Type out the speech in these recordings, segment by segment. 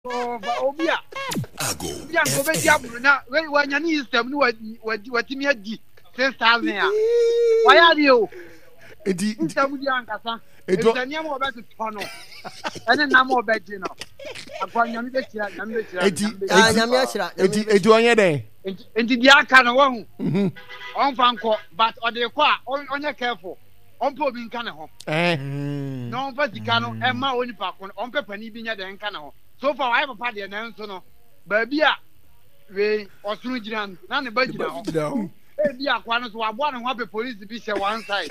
Obia. Ago. Ya go be diablo na we wanya ni system ni watimi adi 6,000 ya. Waya di o. Edi system di ankasa. Etania mo be tono. Ene na mo be di no. Akwa nyame be tira. Nyame achira. Edi onye den. Enti di aka no wo hu. On fan ko but ode ko a onye careful. On po bi nka ne ho. Na on fa sika no e ma oni pa ko on pepa ni bi nya den nka ne ho. So far I papa de na nso no. Baby a we osunu giran na ne ba gina ho. E bi akwa no so abo na ho be police bi she one side.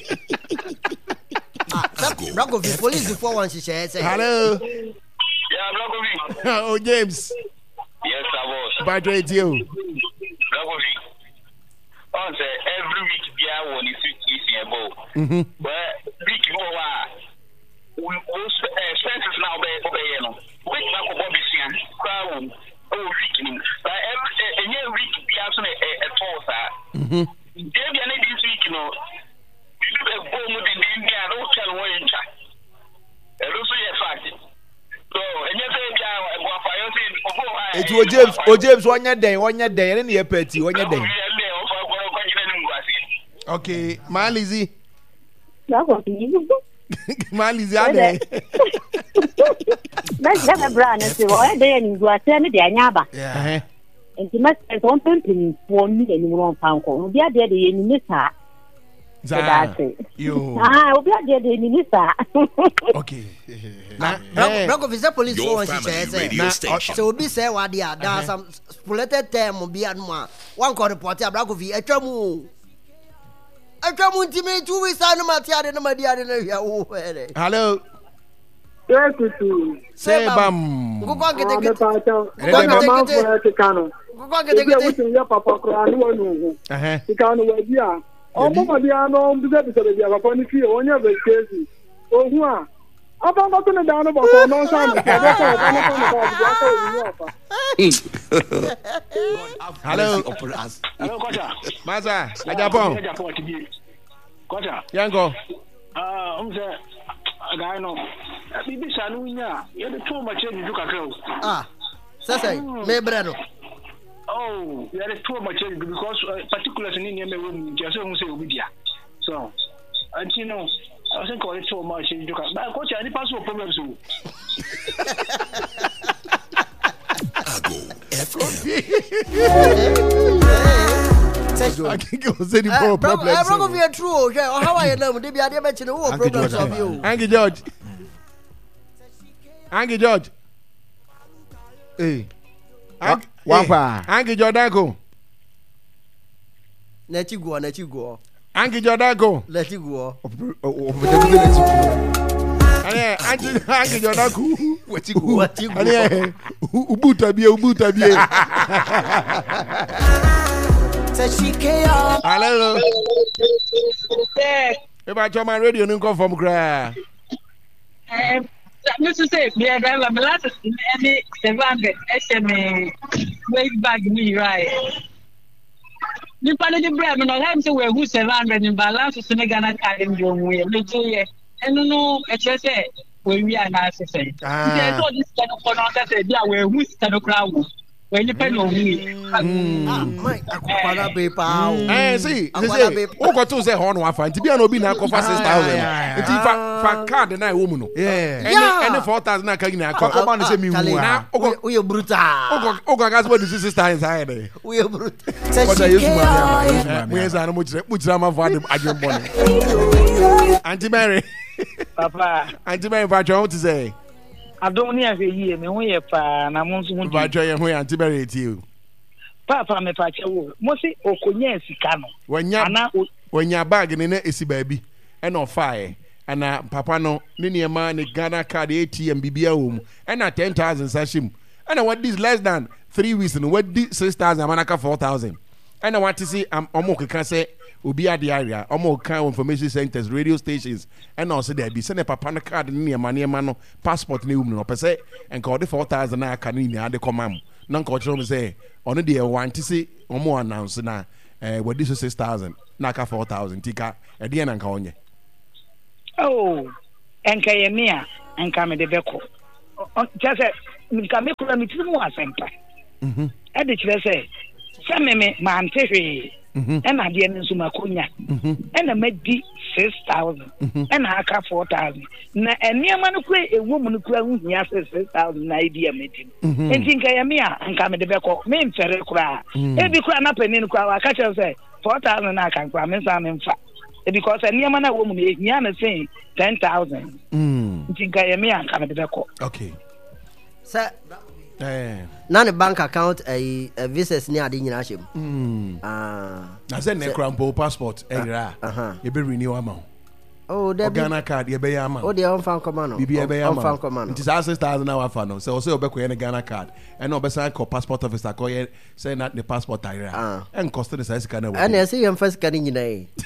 Blanco V police before one she say. Hello. Yeah, Blanco V. Oh James. Yes, I was. Bad radio. Blanco V. On say every week there one is able. But week we expenses now be you know. Week na ko Bobby Sian. Crowd week. But every week we have some a toss. They be this week, you know. You do go with the India, don't tell where you chat. And also your fact. So, and you say, it James, 1 day, any petty, 1 day. Okay, Malizi. Malizi, that's never brand. So, I didn't go attend the Anyaba. Yeah. And you must have something for me and you won't find out. We are there in Nissa. You. We are there in Nissa. Okay. Blanco V police for one she say. So be say what they are. There some spolated term be at one. One call reporter Blanco V Etramu. Etramu team 2 weeks and Matia and Madia. Hello. Say bam. Go go get the Hello. Hello, Kocha. Maza, Ajapon. Kocha. Yango. Guy no. Bibi sanunya. You the too much you look at. Say me brano. Oh, you are too much because particularly in your room, just say Obidia. So, and you know, I think all so much you look at. But Coach, any possible problems? I think it was any more problems. I'm not going to be true. How are you now? They be a mention of problems of you. Angie George. Angie George. Hey. Wampa. Angie Jordanko. Let you go. Angie Jordanko. Let you go. Angie Jordanko. What you go? Ubuta bie. Hello. If I turn my radio, you come from Gra. Mr. Say, yeah, driver, my last any 700 SMA way back me, right? You probably the bread, and I have to wear 700 in balance to Senegal Academy. And no, it's say, we are not saying. I told this kind of one said, yeah, we're with the crowd. When you pay on me, my aqua paper. See, who got to say horn wafa to be an obi na cover 6,000. If fa card na woman. Yeah. And 4,000 na kagina ko. Come on, say me na. We brutal. Ogo gas what this sister inside. We brutal. What are you we are much drama for them agent money. Auntie Mary. Papa. Auntie Mary, what you want to say? I don't have a year, me we pa na mo nso ba twa ye ho antiberate you. Papa me pa chewo. Mo si okonya sika no. Wanya bag ne na esi baabi. E na ofae. Ana papa no ne niema ne Ghana card ATM bibia wo mu. E na 10,000 sashim. And what this less than 3 weeks no what this 6,000 manaka 4,000. And I want to see omo can say obi ade area omo kan information centers radio stations and also there be send papa na card ni niema no passport ni wum no pese enka ode 4,000 na aka ni ade komam na nka ochiro me say ono de want to see omo announce na what this 6,000 na aka 4,000 tika e de na nka onye oh enka ye me a enka me de beko just nka me kura me tinu asempa e de kire se me ma ante hwe e na de ne nso makonya e na madi 6,000 e na aka 4,000 na eniema no kura ewo mu no kura huhia 6,000 na idi amedi enti nka ya me a nka me de beko me mfere kura e bi kura na panin kura wa ka kire se 4,000 na aka kura me nsa me mfa because eniema na wo mu me hia na say 10,000 ntinka ye me anka me de ko okay sir na ne bank account visas ni ade nyina hyem na say ne crampo passport era ye be renew amount oh that Ghana card ye be ya amount oh they on fan come no bibi ye be ya amount it is 6,000 na wa fa no say o say obekọ ye ne Ghana card and no be say call passport officer call ye say na the passport era and cost the size can na and say yem first kan nyina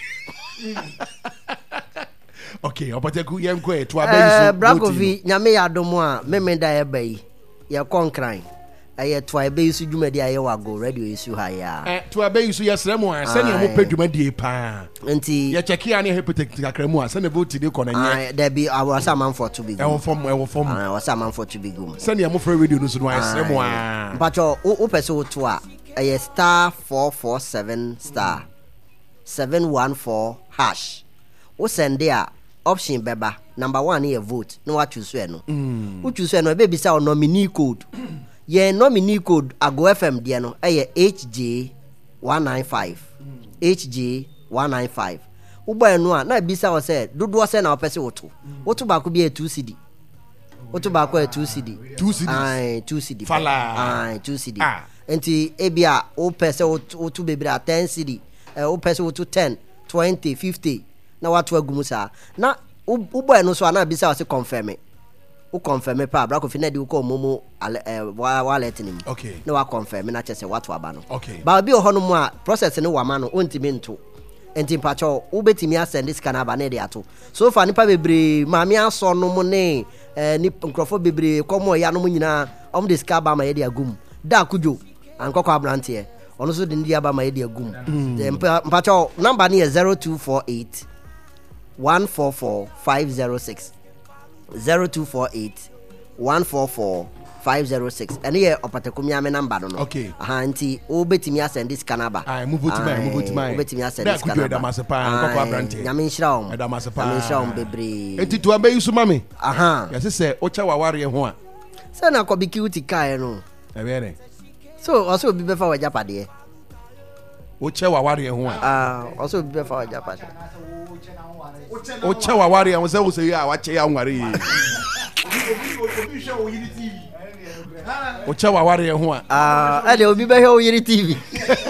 okay opateku yem ko to abeyiso Brakovi nyame ya domo a memenda ye bayi ye konkran aye to abeyiso dwumadi aye wago radio isu ha ya to abeyiso yesremu a se ne mo pedwumadi pa nti ye check ya ne hypothetical akramu a se ne vote de kono nye there be our man for to be e wo form our man for to be gum se ne mo for radio no so no yesremu a mpacho o pese wo to a aye *447 *714 hash wo send there option beba number 1 here vote no what choose no who choose no be say nominee code ye nominee code ago fm de no HJ195 HJ195 ubo no a na bisa o say dodo say na opese woto ba ko bi 2 CD woto ba ko 2 CD 2 CD ai 2 CD fala 2 CD enti ebia o pese woto bebira 10 CD o pese woto 10 20 50 na watu agumusa na uboy no so ana bisa wase confirm pa Brakovi na di ko momo wallet nim okay na wa confirm na chese watu aba no okay ba bi ohono mu a process ne wa ma no ontimi nto enti pacho ubetimi asend this kana ba na de ato so fa nipa bebre maami aso no mu ne ni nkrofo bebre komo ya no mu nyina om de ska ba ma ye de agum da kujo ankoko abrante ono so de ndi aba ma ye de agum pacho number ni 0248 144-506 0248 144-506 and here opatekumi ame number no okay anti obetimi asend this kanaba move to my obetimi asend this kanaba da masepa nkoko abrante nyame nhira om da masepa nyame nhira om bebre enti to abeyi so mame yesi se ocha waware ho a se na kobiki uti kai no ebere so also obi befa wajapade ocha waware ho a also obi befa wajapade ocha waware ho se wo se ya wache ya nware ocha waware ho a ade obi be he o yiri TV